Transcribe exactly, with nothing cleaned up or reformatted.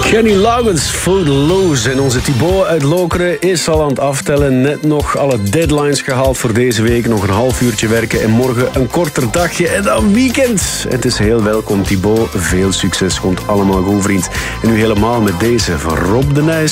Kenny Loggins, Footloose. En onze Thibaut uit Lokeren is al aan het aftellen. Net nog alle deadlines gehaald voor deze week. Nog een half uurtje werken en morgen een korter dagje en dan weekend. Het is heel welkom, Thibaut. Veel succes, komt allemaal goed, vriend. En nu helemaal met deze van Rob de Nijs.